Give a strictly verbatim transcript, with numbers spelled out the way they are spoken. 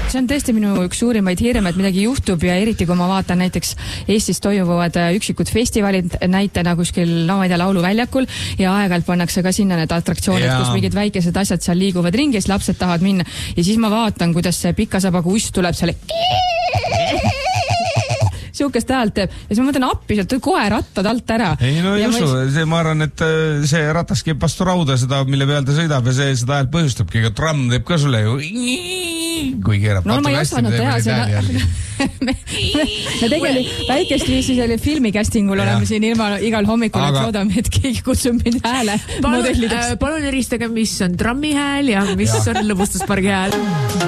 see on tõesti minu üks suurimaid hirme, et midagi juhtub ja eriti kui ma vaatan näiteks Eestis toimuvad üksikud festivalid näitena kuskil, no ma ei tea, lauluväljakul ja aeg-ajalt pannakse ka sinna need atraktsioonid, ja. kus mingid väikesed asjad seal liiguvad ringi ja siis lapsed tahavad minna ja siis ma vaatan, kuidas see pikasabaga uss tuleb seal siukest häält teeb ja siis ma mõtlen appi sealt kohe rattad alt ära. Ei no ei usu, ma... see ma arvan, et see ratas keeb vastu rauda seda, mille peal ta sõidab ja see seda häält põhjustabki, ega tramm teeb ka sulle ju kui keerab. No ma ei osanud teha seda. me, me, me tegelikult väikest viisi selle filmi castingul oleme siin ilma igal hommikul, aga... et loodame, et keegi kutsub mind hääle palun, äh, palun eristage, mis on trammi hääl ja mis ja. on lõbustuspargi hääl.